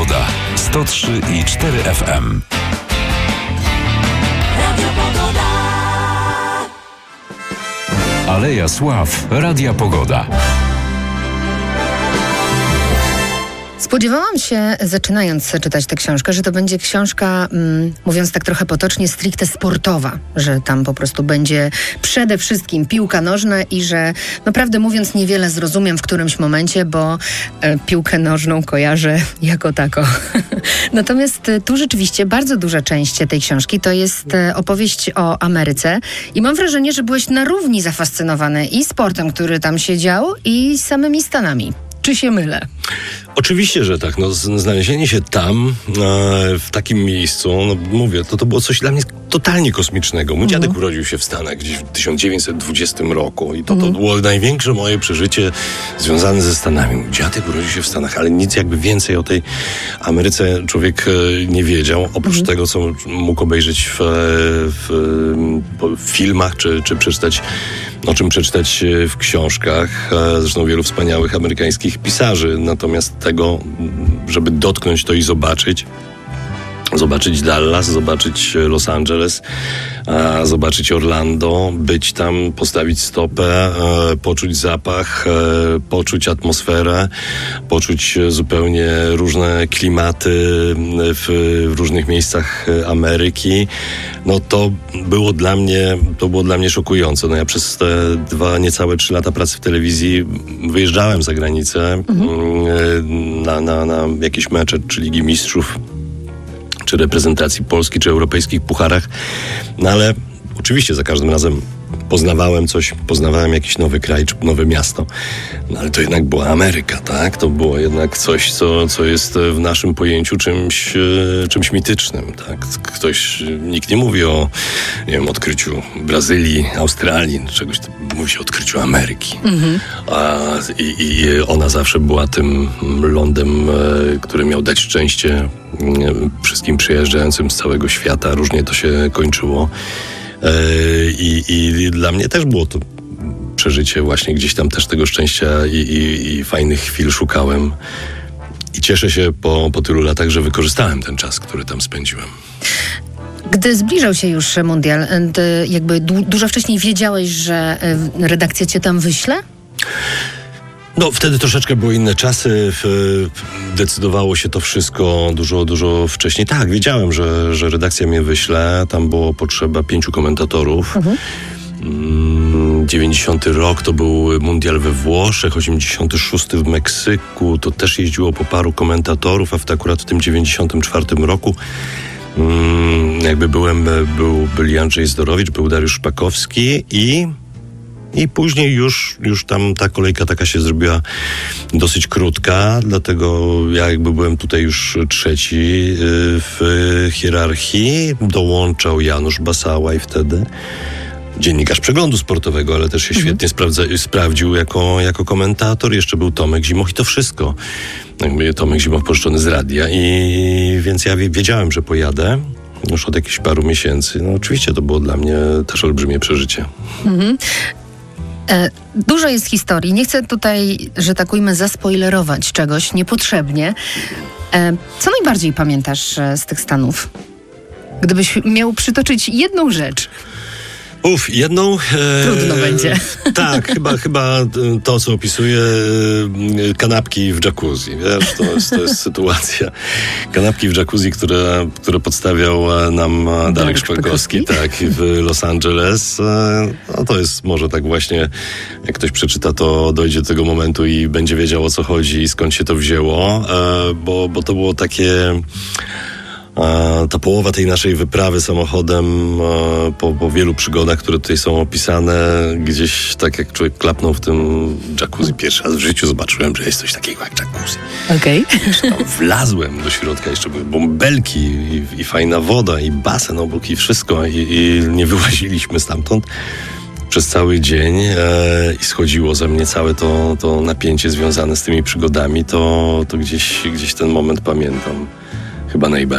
Pogoda. 103,4 FM. Aleja Sław. Radia Pogoda. Spodziewałam się, zaczynając czytać tę książkę, że to będzie książka, mówiąc tak trochę potocznie, stricte sportowa, że tam po prostu będzie przede wszystkim piłka nożna i że naprawdę mówiąc niewiele zrozumiem w którymś momencie, bo piłkę nożną kojarzę jako tako. Natomiast tu rzeczywiście bardzo duża część tej książki to jest opowieść o Ameryce i mam wrażenie, że byłeś na równi zafascynowany i sportem, który tam się dział, i samymi Stanami. Czy się mylę? Oczywiście, że tak. Znalezienie się tam, w takim miejscu, mówię, to było coś dla mnie totalnie kosmicznego. Mój dziadek urodził się w Stanach gdzieś w 1920 roku i to było największe moje przeżycie związane ze Stanami. Mój dziadek urodził się w Stanach, ale nic jakby więcej o tej Ameryce człowiek nie wiedział, oprócz tego, co mógł obejrzeć w filmach, czy przeczytać, o czym przeczytać w książkach. Zresztą wielu wspaniałych amerykańskich pisarzy. Natomiast tego, żeby dotknąć to i zobaczyć Dallas, zobaczyć Los Angeles, zobaczyć Orlando, być tam, postawić stopę, poczuć zapach, poczuć atmosferę, poczuć zupełnie różne klimaty w różnych miejscach Ameryki. To było dla mnie szokujące. Ja przez te niecałe 3 lata pracy w telewizji wyjeżdżałem za granicę na jakieś mecze, czy Ligi Mistrzów, czy reprezentacji Polski, czy europejskich pucharach. Ale oczywiście za każdym razem poznawałem jakiś nowy kraj, czy nowe miasto. Ale to jednak była Ameryka, tak? To było jednak coś, co jest w naszym pojęciu czymś mitycznym, tak? Nikt nie mówi o, odkryciu Brazylii, Australii, czegoś, to mówi się o odkryciu Ameryki. I ona zawsze była tym lądem, który miał dać szczęście wszystkim przyjeżdżającym z całego świata. Różnie to się kończyło. I dla mnie też było to przeżycie właśnie, gdzieś tam też tego szczęścia i fajnych chwil szukałem. I cieszę się po tylu latach, że wykorzystałem ten czas, który tam spędziłem. Gdy zbliżał się już mundial, jakby dużo wcześniej wiedziałeś, że redakcja cię tam wyśle? Wtedy troszeczkę były inne czasy. Decydowało się to wszystko dużo wcześniej. Tak, wiedziałem, że redakcja mnie wyśle. Tam było potrzeba 5 komentatorów. 90 rok to był mundial we Włoszech, 86 w Meksyku. To też jeździło po paru komentatorów, a akurat w tym 94 roku byli Andrzej Zdorowicz, był Dariusz Szpakowski i później już tam ta kolejka taka się zrobiła dosyć krótka, dlatego ja byłem tutaj już trzeci w hierarchii. Dołączał Janusz Basałaj wtedy, dziennikarz Przeglądu Sportowego, ale też się świetnie sprawdził jako komentator. Jeszcze był Tomek Zimoch i to wszystko. Tomek Zimoch pożyczony z radia więc ja wiedziałem, że pojadę już od jakichś paru miesięcy. Oczywiście to było dla mnie też olbrzymie przeżycie. Dużo jest historii. Nie chcę tutaj, że tak ujmę, zaspoilerować czegoś niepotrzebnie. Co najbardziej pamiętasz z tych Stanów? Gdybyś miał przytoczyć jedną rzecz. Jedną... Trudno będzie. Tak, chyba to, co opisuję, kanapki w jacuzzi. Wiesz, to jest sytuacja. Kanapki w jacuzzi, które podstawiał nam Darek Szpakowski, tak, w Los Angeles. To jest może tak właśnie, jak ktoś przeczyta, to dojdzie do tego momentu i będzie wiedział, o co chodzi i skąd się to wzięło, bo to było takie... Ta połowa tej naszej wyprawy samochodem po wielu przygodach, które tutaj są opisane, gdzieś tak jak człowiek klapnął w tym jacuzzi pierwszy raz w życiu, zobaczyłem, że jest coś takiego jak jacuzzi. Okej. Tam wlazłem do środka, jeszcze były bąbelki i fajna woda i basen obok i wszystko i nie wyłaziliśmy stamtąd przez cały dzień i schodziło ze mnie całe to napięcie związane z tymi przygodami, to gdzieś ten moment pamiętam chyba najbardziej.